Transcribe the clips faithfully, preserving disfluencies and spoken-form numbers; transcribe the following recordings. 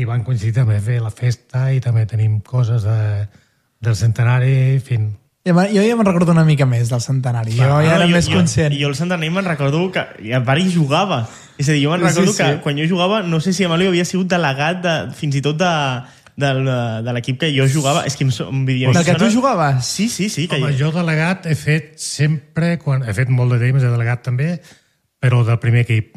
van coincidir també fer la festa i també tenim coses de, del centenari fins... Jo ja me'n recordo una mica més del centenari. Jo ah, ja era jo, més conscient. Jo, jo el centenari me'n recordo que el pare hi jugava. És a dir, jo me'n recordo sí, sí. que quan jo jugava, no sé si Amalio havia sigut delegat de, fins i tot de, de, de l'equip que jo jugava. És que em, em vidia... Del que tu jugaves? Sí, sí, sí. Que Home, jo delegat he fet sempre, quan he fet molt de temps, he delegat també, però del primer equip.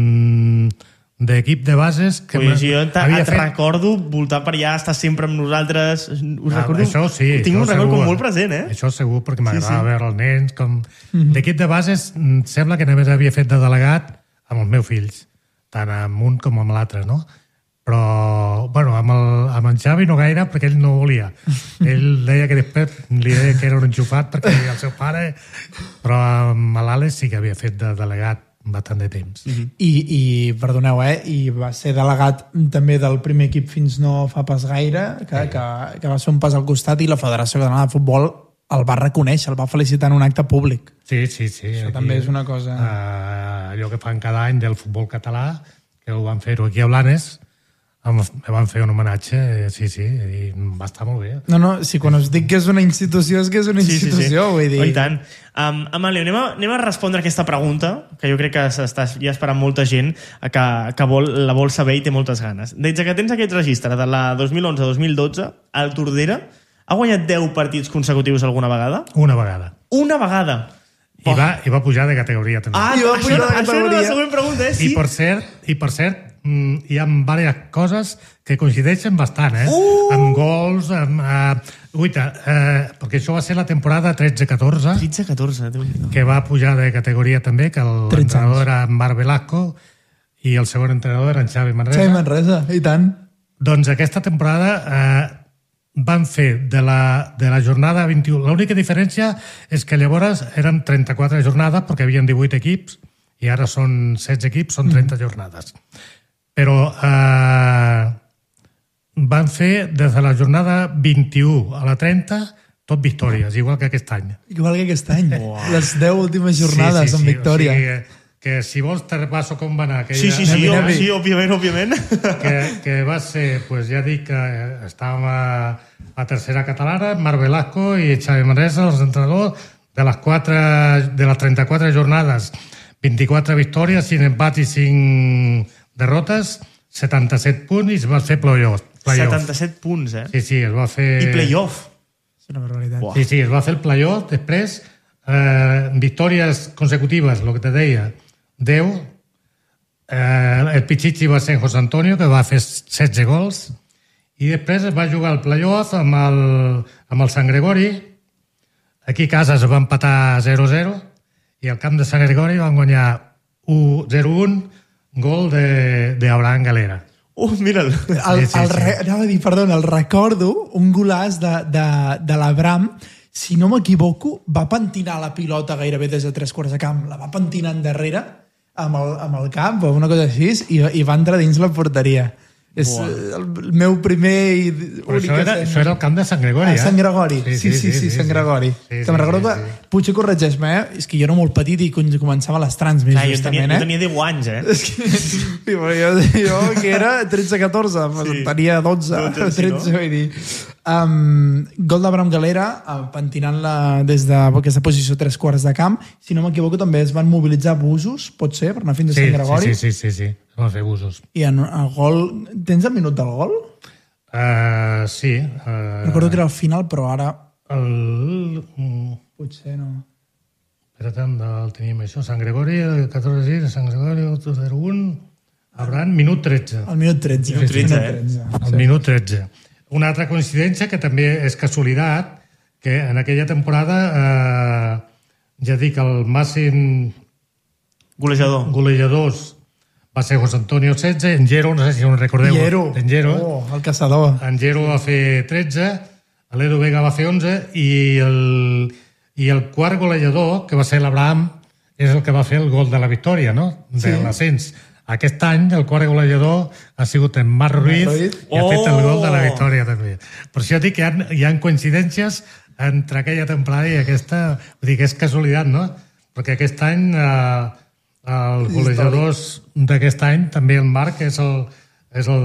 Mm, d'equip de bases que pues jo et, et fet... recordo voltar per allà, estar sempre amb nosaltres. Us ah, recordo, això sí, tinc això un record segur, com molt present, eh? Això segur, perquè m'agradava sí, sí. veure els nens com... Mm-hmm. D'equip de bases sembla que només havia fet de delegat amb els meus fills, tant amb un com amb l'altre, no? Però, bueno, amb, el, amb en Xavi no gaire, perquè ell no volia. Ell deia que després li deia que era un enxufat perquè el seu pare, però amb l'Àlex sí que havia fet de delegat bastant de temps. Mm-hmm. I, i, perdoneu, eh? I va ser delegat també del primer equip fins no fa pas gaire, que, sí. que, que va ser un pas al costat i la Federació Catalana de Futbol el va reconèixer, el va felicitar en un acte públic. Sí, sí, sí. Això aquí, també és una cosa... Uh, allò que fan cada any del futbol català, que ho van fer-ho aquí a Blanes, em van fer un homenatge, sí, sí, i va estar molt bé. No, no, si quan us dic que és una institució, és que és una institució, sí, sí, sí. vull dir... Oh, i tant. Um, Amalio, anem a, anem a respondre aquesta pregunta, que jo crec que s'està ja esperant molta gent, que, que vol, la vol saber i té moltes ganes. Des que tens aquest registre de la dos mil onze dos mil dotze, el Tordera ha guanyat deu partits consecutius alguna vegada? Una vegada. Una vegada? I, oh. va, i va pujar de categoria, també. Ah, I va això, pujar de això era la següent pregunta, eh? Sí? I per cert, i per cert hi ha diverses coses que coincideixen bastant, eh? Uh! Amb gols, amb... Uh, uita, uh, perquè això va ser la temporada tretze catorze, tretze catorze, que va pujar de categoria també, que l'entrenador era Marc Velasco i el segon entrenador era en Xavi Manresa. Xavi Manresa, i tant. Doncs aquesta temporada eh, van fer de la, de la jornada vint-i-u. L'única diferència és que llavors eren trenta-quatre jornades, perquè hi havia divuit equips, i ara són setze equips, són trenta mm. jornades. Però eh, van fer des de la jornada vint-i-u a la trenta tot victòries, igual que aquest any. Igual que aquest any. Wow. Les deu últimes jornades sí, sí, amb sí. victòria. O sigui, que si vols te repasso com va anar. Aquella... Sí, sí, sí, sí, oh, sí, òbviament, òbviament. Que, que va ser, pues ja dic que estàvem a, a tercera catalana, Marc Velasco i Xavi Manresa, els entrenadors, de les, quatre, de les trenta-quatre jornades, vint-i-quatre victòries, cinc empats i cinc derrotes, setanta-set punts i es va fer playoff. playoff. setanta-set punts, eh? Sí, sí, es va fer... I playoff. És una barbaritat. Wow. Sí, sí, es va fer el playoff. Després, eh, victòries consecutives, el que te deia, deu. Eh, el Pichichi va ser José Antonio, que va fer setze gols. I després es va jugar el playoff amb el, amb el Sant Gregori. Aquí a casa es va empatar zero a zero i al camp de Sant Gregori van guanyar u zero a un, gol d'Abraham Galera. Uh, mira'l. El, el, sí, sí, sí. Anava a dir, perdona, el recordo, un golàs de, de, de l'Abraham, si no m'equivoco, va pentinar la pilota gairebé des de tres quarts de camp, la va pentinar endarrere amb el, amb el camp o una cosa així i, i va entrar dins la porteria. És wow. el meu primer i únic... Això era, això era el camp de Sant Gregori, ah, eh? Sant Gregori, sí, sí, sí, sí, sí, sí Sant Gregori. Sí, sí, que me'n recordo sí, sí. que, potser corregeix-me, eh? És que jo era molt petit i començava les trans més ah, justament, jo tenia, eh? Jo tenia deu anys, eh? És que, jo, jo, que era tretze catorze, sí. tenia dotze, tretze, no? Vull dir... Um, gol d'Abraham Galera, pentinant-la des d'aquesta posició tres quarts de camp. Si no m'equivoco, també es van mobilitzar busos, pot ser, per anar fins a sí, Sant Gregori. Sí, sí, sí, sí, sí. Es van fer busos. I en el gol... Tens el minut del gol? Uh, sí. Uh, Recordo que era al final, però ara... El... Potser no. Espera't, el teníem això. Sant Gregori, el catorze sis, Sant Gregori, el zero un... Abraham, minut tretze. El minut tretze. Minut tretze, eh? tretze. El sí. minut tretze. Una altra coincidència que també és casualitat, que en aquella temporada, eh, ja dic, el màxim golejador. golejadors va ser José Antonio setze, en Gero, no sé si ho recordeu. Gero. En Gero. Oh, el caçador. En Gero va fer tretze, l'Edu Vega va fer onze, i el, i el quart golejador, que va ser l'Abraham, és el que va fer el gol de la victòria, no? De sí. l'ascens. Aquest any el quart golejador ha sigut en Marc Ruiz, Ruiz i ha oh! fet el gol de la victòria també. Per això dic que hi ha, hi ha coincidències entre aquella temporada i aquesta, vull dir que és casualitat, no? Perquè aquest any eh, els golejadors d'aquest any, també el Marc és el, és el